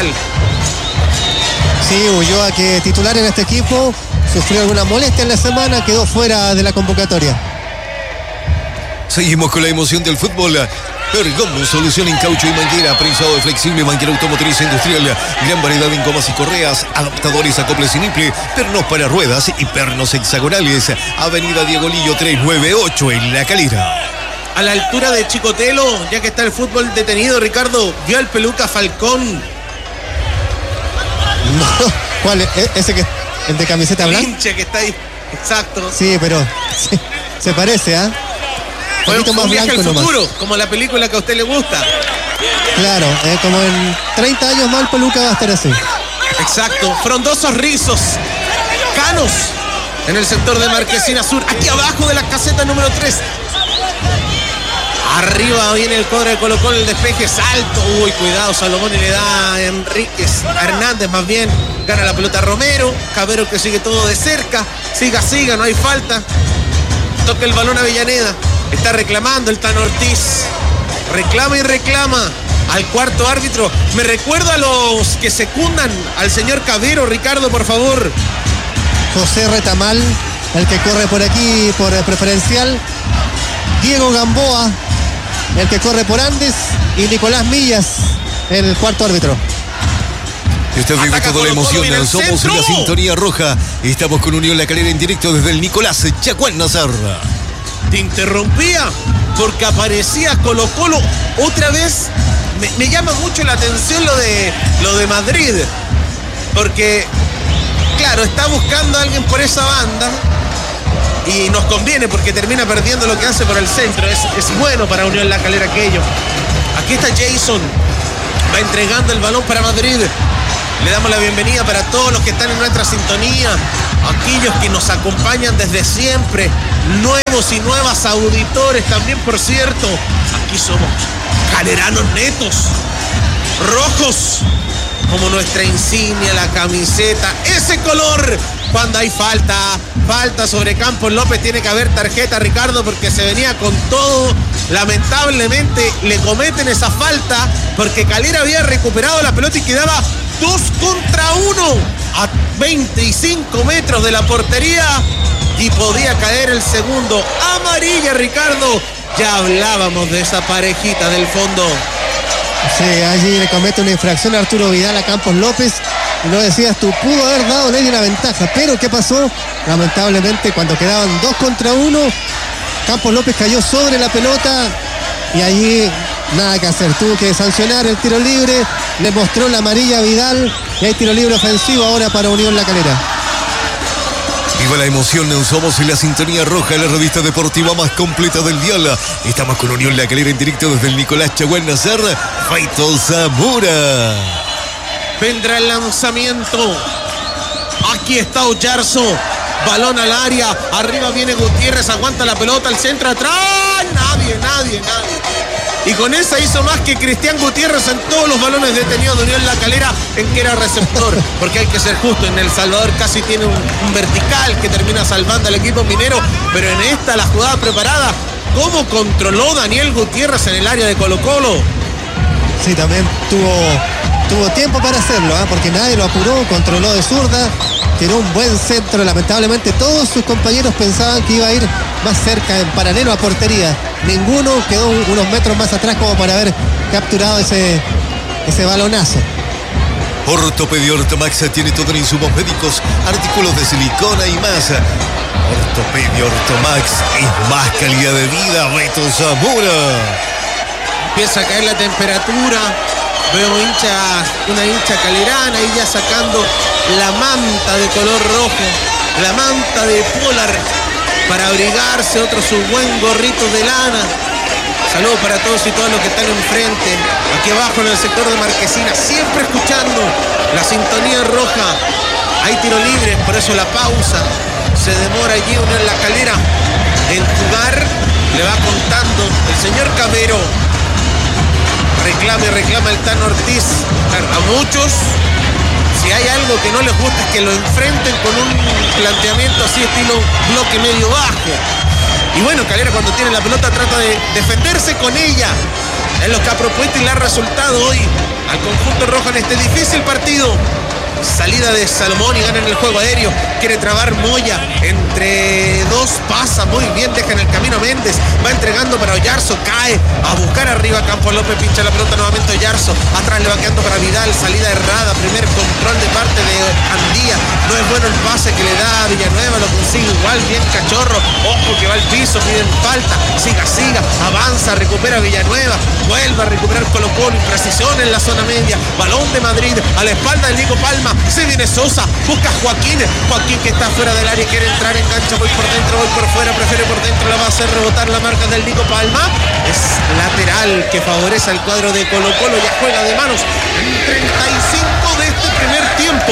Speaker 4: Sí, Ulloa, que titular en este equipo, sufrió alguna molestia en la semana, quedó fuera de la convocatoria.
Speaker 1: Seguimos con la emoción del fútbol. Pergón, solución en caucho y manguera, prensado flexible, manguera automotriz industrial, gran variedad en gomas y correas, adaptadores, acoples y niple, pernos para ruedas y pernos hexagonales. Avenida Diego Lillo 398 en La Calera.
Speaker 2: A la altura de Chicotelo, ya que está el fútbol detenido, Ricardo, vio al Peluca Falcón.
Speaker 4: No, ¿cuál es? ¿Ese que el de camiseta
Speaker 2: El
Speaker 4: blanca?
Speaker 2: hincha que está ahí, exacto.
Speaker 4: Sí, pero se parece, ¿ah?
Speaker 2: Fue
Speaker 4: Un poquito más
Speaker 2: un viaje al
Speaker 4: blanco nomás.
Speaker 2: futuro, como la película que a usted le gusta.
Speaker 4: Claro, como en 30 años más el Peluca va a estar así.
Speaker 2: Exacto, frondosos rizos, canos en el sector de Marquesina Sur, aquí abajo de la caseta número 3. Arriba viene el cuadro de Colo-Colo, el despeje es alto. Uy, cuidado, Salomón, y le da a Enríquez, a Hernández más bien. Gana la pelota Romero, Cabero que sigue todo de cerca. Siga, no hay falta. Toca el balón a Avellaneda. Está reclamando el Tano Ortiz. Reclama y reclama al cuarto árbitro. Me recuerda a los que secundan al señor Cabero, Ricardo, por favor.
Speaker 4: José Retamal, el que corre por aquí por preferencial. Diego Gamboa, el que corre por Andes. Y Nicolás Millas, el cuarto árbitro.
Speaker 1: Y usted vive
Speaker 2: Ataca
Speaker 1: toda la
Speaker 2: Colo-Colo,
Speaker 1: emoción.
Speaker 2: viene el
Speaker 1: Somos en
Speaker 2: centro.
Speaker 1: la sintonía roja. Estamos con Unión La Calera en directo desde el Nicolás Chacuán Nazar.
Speaker 2: Te interrumpía porque aparecía Colo-Colo otra vez. Me llama mucho la atención lo de Madrid, porque claro, está buscando a alguien por esa banda y nos conviene porque termina perdiendo lo que hace por el centro. Es bueno para Unión La Calera aquello. Aquí está Jason, va entregando el balón para Madrid. Le damos la bienvenida para todos los que están en nuestra sintonía, aquellos que nos acompañan desde siempre, nuevos y nuevas auditores también, por cierto. Aquí somos caleranos netos, rojos, como nuestra insignia, la camiseta, ese color. Cuando hay falta sobre Campos López, tiene que haber tarjeta, Ricardo, porque se venía con todo. Lamentablemente le cometen esa falta porque Calera había recuperado la pelota y quedaba 2 contra 1 a 25 metros de la portería y podía caer el segundo. Amarilla, Ricardo. Ya hablábamos de esa parejita del fondo.
Speaker 4: Sí, allí le comete una infracción a Arturo Vidal a Campos López. Y lo decías tú, pudo haber dado Ley una ventaja, pero ¿qué pasó? Lamentablemente, cuando quedaban 2 contra 1, Campos López cayó sobre la pelota y allí nada que hacer. Tuvo que sancionar el tiro libre, le mostró la amarilla a Vidal y hay tiro libre ofensivo ahora para Unión La Calera.
Speaker 1: Viva la emoción, somos en la sintonía roja, la revista deportiva más completa del dial. Estamos con Unión La Calera en directo desde el Nicolás Chaguán Nazar, Faito Zamora.
Speaker 2: Vendrá el lanzamiento. Aquí está Oyarzo. Balón al área. Arriba viene Gutiérrez. Aguanta la pelota. El centro atrás. Nadie. Y con esa hizo más que Cristian Gutiérrez en todos los balones detenidos de Unión La Calera en que era receptor. Porque hay que ser justo. En El Salvador casi tiene un vertical que termina salvando al equipo minero. Pero en esta, la jugada preparada. ¿Cómo controló Daniel Gutiérrez en el área de Colo-Colo?
Speaker 4: Sí, también tuvo tiempo para hacerlo, porque nadie lo apuró, controló de zurda, tiró un buen centro. Lamentablemente todos sus compañeros pensaban que iba a ir más cerca, en paralelo a portería. Ninguno quedó unos metros más atrás como para haber capturado ese balonazo.
Speaker 1: Ortopedia Ortomax tiene todo en insumos médicos, artículos de silicona y más. Ortopedia Ortomax es más calidad de vida. Beto Zamora.
Speaker 2: Empieza a caer la temperatura. Veo una hincha calerana y ya sacando la manta de color rojo, la manta de polar para abrigarse, otro su buen gorrito de lana. Saludos para todos y todas los que están enfrente, aquí abajo en el sector de Marquesina, siempre escuchando la sintonía roja. Hay tiro libre, por eso la pausa. Se demora allí Unión La Calera en jugar. Le va contando el señor Cabero. Reclama el Tano Ortiz. A muchos, si hay algo que no les gusta, es que lo enfrenten con un planteamiento así estilo bloque medio bajo. Y bueno, Calera cuando tiene la pelota trata de defenderse con ella. Es lo que ha propuesto y le ha resultado hoy al conjunto rojo en este difícil partido. Salida de Salomón y gana en el juego aéreo. Quiere trabar Moya. Entre dos pasa muy bien. Deja en el camino Méndez. Va entregando para Oyarzo. Cae a buscar arriba Campos López. Pincha la pelota nuevamente Oyarzo. Atrás le va quedando para Vidal. Salida errada. Primer control de parte de Andía. No es bueno el pase que le da a Villanueva. Lo consigue igual. Bien Cachorro. Ojo que va al piso. Piden falta. Siga. Avanza. Recupera Villanueva. Vuelve a recuperar Colo-Colo. Imprecisión en la zona media. Balón de Madrid. A la espalda del Nico Palma. Se viene Sosa. Busca Joaquín. Joaquín que está fuera del área. Quiere entrar. Engancha. Voy por dentro. Voy por fuera. Prefiere por dentro. La va a hacer rebotar la marca del Nico Palma. Es lateral que favorece al cuadro de Colo-Colo. Ya juega de manos en 35 de este primer tiempo.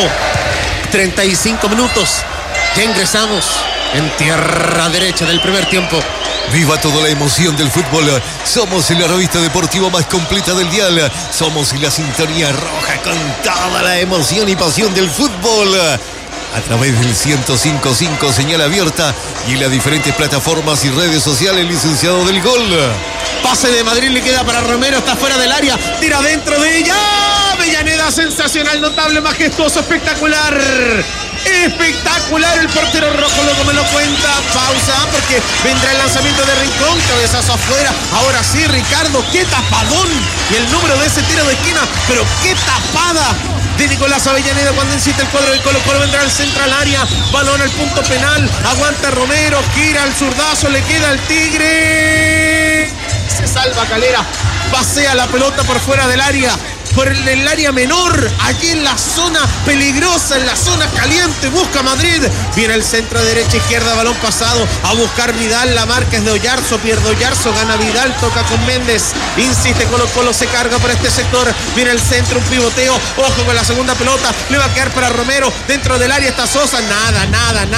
Speaker 2: 35 minutos. Ya ingresamos en tierra derecha del primer tiempo.
Speaker 1: Viva toda la emoción del fútbol. Somos la revista deportiva más completa del dial. Somos la sintonía roja con toda la emoción y pasión del fútbol. A través del 105.5 señal abierta y en las diferentes plataformas y redes sociales, licenciado del gol.
Speaker 2: Pase de Madrid, le queda para Romero, está fuera del área, tira dentro de ella. Avellaneda, sensacional, notable, majestuoso, espectacular. Espectacular el portero rojo, luego me lo cuenta. Pausa porque vendrá el lanzamiento de Rincón, cabezazo afuera. Ahora sí, Ricardo, qué tapadón. Y el número de ese tiro de esquina, pero qué tapada de Nicolás Avellaneda cuando insiste el cuadro de Colo-Colo. Vendrá al central área, balón al punto penal, aguanta Romero, gira al zurdazo, le queda al Tigre. Se salva Calera, pasea la pelota por fuera del área, por el área menor, allí en la zona peligrosa, en la zona caliente, busca Madrid, viene el centro derecha, izquierda, balón pasado, a buscar Vidal, la marca es de Oyarzo, pierde Oyarzo, gana Vidal, toca con Méndez, insiste Colo-Colo, se carga por este sector, viene el centro, un pivoteo, ojo con la segunda pelota, le va a quedar para Romero, dentro del área está Sosa, nada,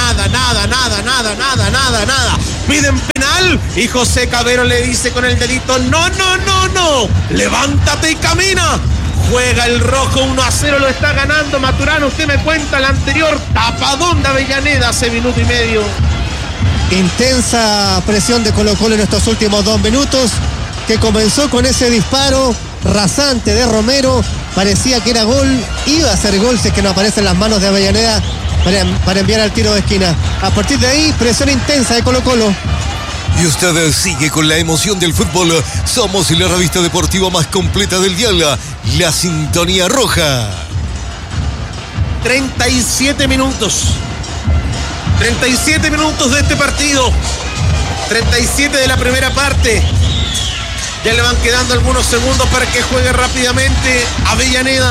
Speaker 2: piden penal, y José Cabero le dice con el dedito, no, levántate y camina. Juega el rojo, 1-0, lo está ganando Maturano. Usted me cuenta el anterior tapadón de Avellaneda hace minuto y medio.
Speaker 4: Intensa presión de Colo-Colo en estos últimos 2 minutos, que comenzó con ese disparo rasante de Romero. Parecía que era gol, iba a ser gol si es que no aparece en las manos de Avellaneda para enviar al tiro de esquina. A partir de ahí, presión intensa de Colo-Colo.
Speaker 1: Y usted sigue con la emoción del fútbol. Somos la revista deportiva más completa del dial, la sintonía roja.
Speaker 2: 37 minutos. 37 minutos de este partido. 37 de la primera parte. Ya le van quedando algunos segundos para que juegue rápidamente Avellaneda.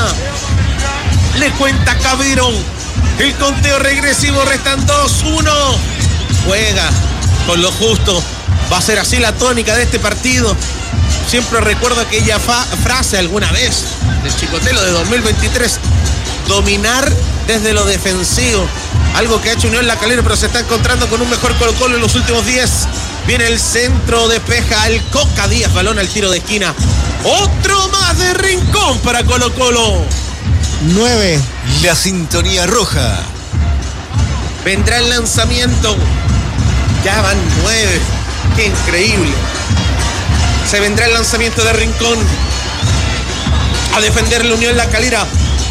Speaker 2: Le cuenta Cabero. El conteo regresivo, restan 2-1. Juega con lo justo. Va a ser así la tónica de este partido. Siempre recuerdo aquella frase alguna vez del Chicotelo de 2023. Dominar desde lo defensivo. Algo que ha hecho Unión La Calera, pero se está encontrando con un mejor Colo-Colo en los últimos días. Viene el centro, despeja el Coca Díaz, balón al tiro de esquina. Otro más de Rincón para Colo-Colo.
Speaker 4: 9.
Speaker 1: La sintonía roja.
Speaker 2: Vendrá el lanzamiento. Ya van 9. Qué increíble. Se vendrá el lanzamiento de Rincón. A defender la Unión La Calera.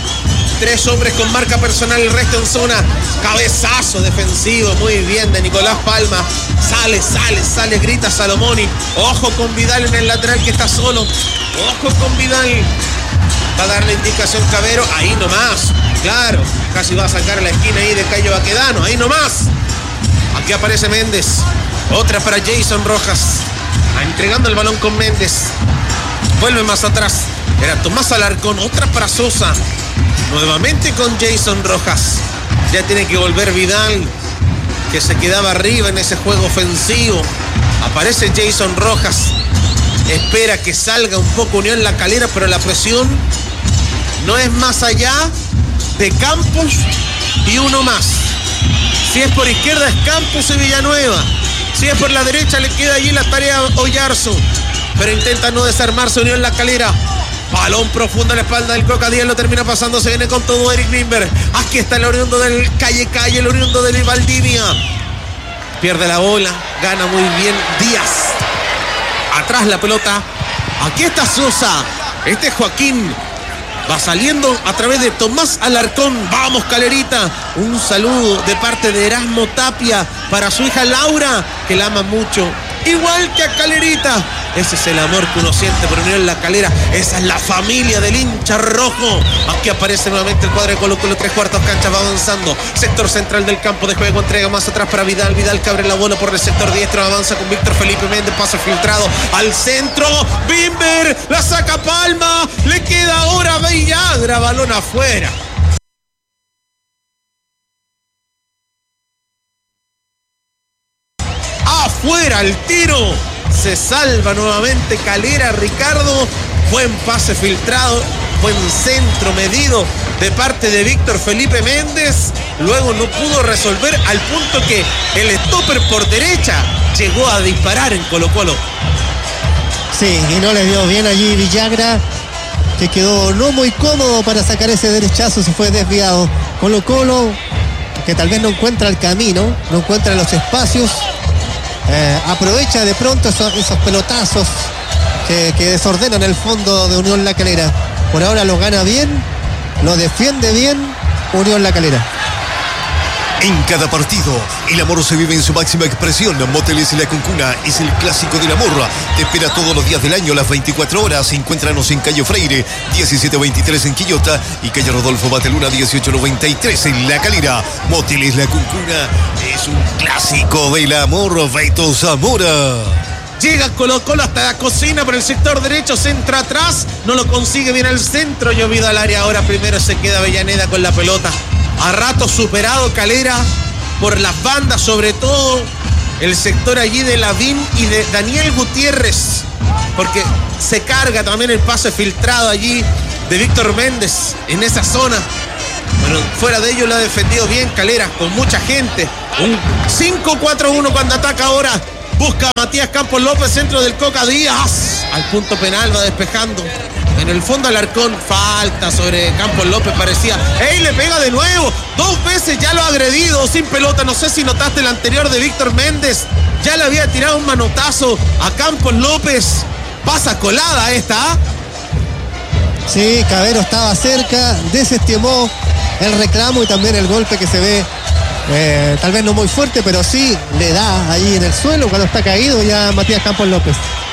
Speaker 2: 3 hombres con marca personal, el resto en zona. Cabezazo defensivo, muy bien, de Nicolás Palma. Sale, grita Salomoni. Ojo con Vidal en el lateral que está solo. Ojo con Vidal. Va a dar la indicación Cabero, ahí nomás. Claro, casi va a sacar la esquina ahí de Cayo Baquedano, ahí nomás. Aquí aparece Méndez. Otra para Jason Rojas. Entregando el balón con Méndez. Vuelve más atrás. Era Tomás Alarcón. Otra para Sosa. Nuevamente con Jason Rojas. Ya tiene que volver Vidal, que se quedaba arriba en ese juego ofensivo. Aparece Jason Rojas. Espera que salga un poco Unión La Calera, pero la presión no es más allá de Campos y uno más. Si es por izquierda es Campos y Villanueva. Si es por la derecha le queda allí la tarea a Oyarzo. Pero intenta no desarmarse Unión La Calera. Balón profundo a la espalda del Coca Díaz, lo termina pasando, se viene con todo Eric Grimberg. Aquí está el oriundo del Calle, el oriundo del Valdivia. Pierde la bola, gana muy bien Díaz. Atrás la pelota. Aquí está Sosa. Este es Joaquín. Va saliendo a través de Tomás Alarcón. Vamos, Calerita. Un saludo de parte de Erasmo Tapia para su hija Laura, que la ama mucho. Igual que a Calerita. Ese es el amor que uno siente por Unión La Calera. Esa es la familia del hincha rojo. Aquí aparece nuevamente el cuadro de Colo-Colo. 3/4 cancha, va avanzando. Sector central del campo de juego. Entrega más atrás para Vidal. Vidal que abre la bola por el sector diestro. Avanza con Víctor Felipe Méndez. Pase filtrado al centro. Bimber la saca Palma. Le queda ahora Villagra. Balón afuera. Afuera el tiro. Se salva nuevamente Calera, Ricardo. Buen pase filtrado, buen centro medido de parte de Víctor Felipe Méndez. Luego no pudo resolver al punto que el stopper por derecha llegó a disparar en Colo-Colo.
Speaker 4: Sí, y no le dio bien allí Villagra, que quedó no muy cómodo para sacar ese derechazo, se fue desviado. Colo-Colo, que tal vez no encuentra el camino, no encuentra los espacios. Aprovecha de pronto esos pelotazos que desordenan el fondo de Unión La Calera. Por ahora lo gana bien, lo defiende bien Unión La Calera.
Speaker 1: En cada partido, el amor se vive en su máxima expresión. Moteles La Cuncuna es el clásico del amor. Te espera todos los días del año, las 24 horas. Encuéntranos en Calle Freire, 1723 en Quillota y Calle Rodolfo Bateluna, 1893 en La Calera. Moteles La Cuncuna es un clásico del amor. Beto Zamora.
Speaker 2: Llega Colo-Colo hasta la cocina por el sector derecho, centra atrás, no lo consigue bien al centro, llovido al área, ahora primero se queda Avellaneda con la pelota. A rato superado Calera por las bandas, sobre todo el sector allí de Lavín y de Daniel Gutiérrez, porque se carga también el pase filtrado allí de Víctor Méndez en esa zona. Bueno, fuera de ello lo ha defendido bien Calera, con mucha gente. Un 5-4-1 cuando ataca ahora. Busca a Matías Campos López, centro del Coca Díaz. Al punto penal va despejando. En el fondo Alarcón, falta sobre Campos López, parecía. ¡Ey! Le pega de nuevo. 2 veces ya lo ha agredido sin pelota. No sé si notaste el anterior de Víctor Méndez. Ya le había tirado un manotazo a Campos López. Pasa colada esta.
Speaker 4: Sí, Cabero estaba cerca, desestimó el reclamo y también el golpe que se ve. Tal vez no muy fuerte, pero sí le da ahí en el suelo cuando está caído ya Matías Campos López.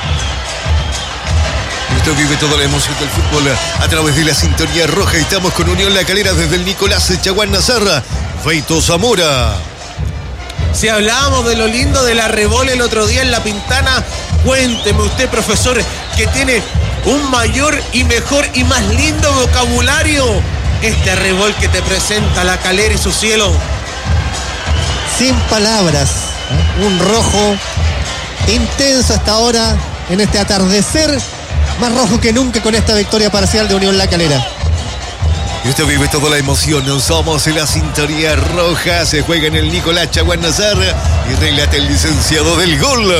Speaker 1: Usted vive toda la emoción del fútbol a través de la sintonía roja. Estamos con Unión La Calera desde el Nicolás Chaguán Nazarra. Beto Zamora.
Speaker 2: Si hablábamos de lo lindo de la Rebol el otro día en La Pintana, cuénteme usted, profesor, que tiene un mayor y mejor y más lindo vocabulario. Este Rebol que te presenta La Calera y su cielo.
Speaker 4: Sin palabras, un rojo intenso hasta ahora en este atardecer, más rojo que nunca con esta victoria parcial de Unión La Calera.
Speaker 1: Y usted vive toda la emoción. Somos en la sintonía roja. Se juega en el Nicolás Chaguán Nazarra y relata el licenciado del gol.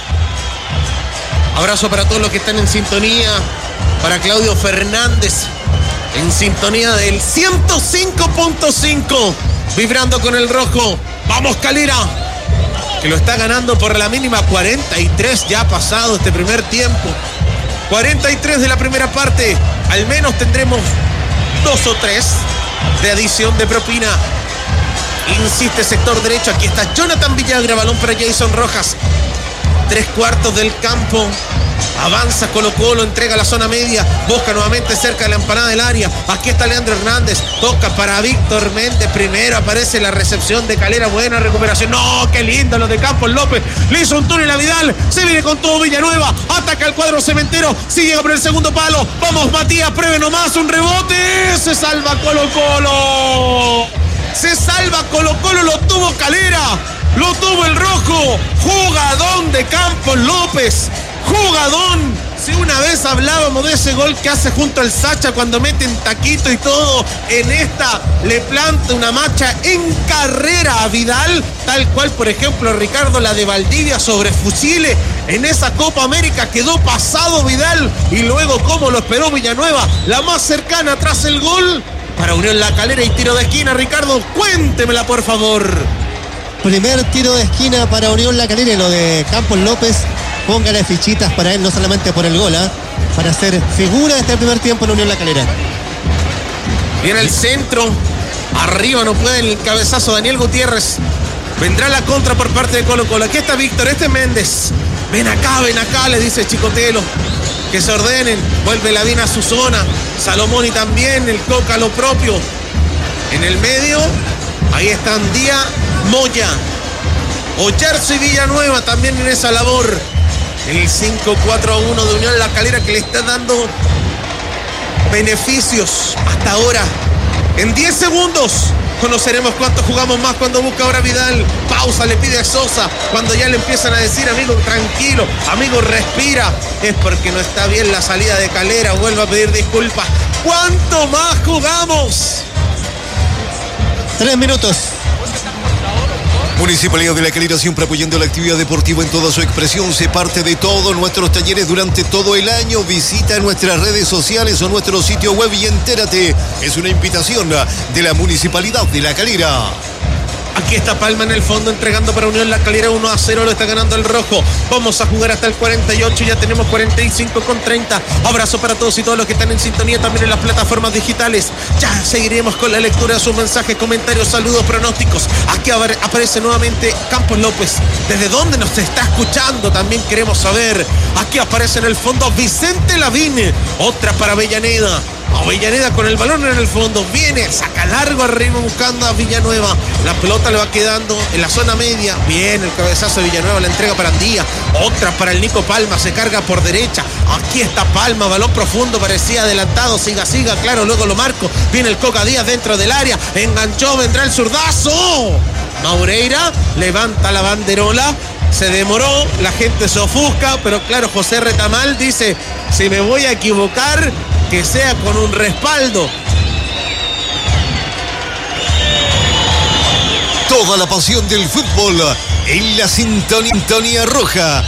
Speaker 2: Abrazo para todos los que están en sintonía. Para Claudio Fernández, en sintonía del 105.5, vibrando con el rojo. Vamos Calera, que lo está ganando por la mínima. 43 ya ha pasado este primer tiempo. 43 de la primera parte. Al menos tendremos 2 o 3 de adición de propina. Insiste sector derecho. Aquí está Jonathan Villagra. Balón para Jason Rojas. 3/4 del campo. Avanza Colo-Colo, entrega la zona media, busca nuevamente cerca de la empanada del área. Aquí está Leandro Hernández, toca para Víctor Méndez. Primero aparece la recepción de Calera, buena recuperación. No, qué lindo lo de Campos López. Le hizo un túnel a Vidal, se viene con todo Villanueva, ataca el cuadro cementero, sigue por el segundo palo. Vamos Matías, pruebe nomás, un rebote. Se salva Colo-Colo. Se salva Colo-Colo, lo tuvo Calera, lo tuvo el rojo. Jugadón de Campos López. Jugadón. Si una vez hablábamos de ese gol que hace junto al Sacha cuando meten taquito y todo, en esta le planta una macha en carrera a Vidal, tal cual por ejemplo Ricardo la de Valdivia sobre Fusiles. En esa Copa América quedó pasado Vidal y luego como lo esperó Villanueva, la más cercana tras el gol para Unión La Calera y tiro de esquina. Ricardo, cuéntemela por favor.
Speaker 4: Primer tiro de esquina para Unión La Calera y lo de Campos López. Póngale fichitas para él, no solamente por el gol, para ser figura de este primer tiempo en Unión La Calera.
Speaker 2: Viene el centro. Arriba no puede el cabezazo Daniel Gutiérrez. Vendrá la contra por parte de Colo-Colo. Aquí está Víctor, este es Méndez. Ven acá, le dice Chicotelo. Que se ordenen. Vuelve Lavín a su zona. Salomoni también, el Coca lo propio. En el medio, ahí están Díaz, Moya. Oyarzo y Villanueva también en esa labor. El 5-4-1 de Unión La Calera que le está dando beneficios hasta ahora. En 10 segundos conoceremos cuánto jugamos más cuando busca ahora Vidal. Pausa, le pide a Sosa. Cuando ya le empiezan a decir, amigo, tranquilo, amigo, respira. Es porque no está bien la salida de Calera. Vuelvo a pedir disculpas. ¿Cuánto más jugamos?
Speaker 4: 3 minutos.
Speaker 1: Municipalidad de La Calera siempre apoyando la actividad deportiva en toda su expresión. Se parte de todos nuestros talleres durante todo el año. Visita nuestras redes sociales o nuestro sitio web y entérate. Es una invitación de la Municipalidad de La Calera.
Speaker 2: Aquí está Palma en el fondo entregando para Unión La Calera. 1-0 lo está ganando el rojo. Vamos a jugar hasta el 48. Ya tenemos 45:30. Abrazo para todos y todos los que están en sintonía también en las plataformas digitales. Ya seguiremos con la lectura de sus mensajes, comentarios, saludos, pronósticos. Aquí aparece nuevamente Campos López. ¿Desde dónde nos está escuchando? También queremos saber. Aquí aparece en el fondo Vicente Lavín. Otra para Avellaneda. Avellaneda con el balón en el fondo, viene, saca largo arriba buscando a Villanueva. La pelota le va quedando en la zona media. Bien, el cabezazo de Villanueva, la entrega para Andía. Otra para el Nico Palma, se carga por derecha. Aquí está Palma, balón profundo, parecía adelantado. Siga, claro, luego lo marco. Viene el Coca Díaz dentro del área. Enganchó, vendrá el zurdazo. Maureira levanta la banderola. Se demoró, la gente se ofusca, pero claro, José Retamal dice, si me voy a equivocar, que sea con un respaldo.
Speaker 1: Toda la pasión del fútbol en la sintonía roja.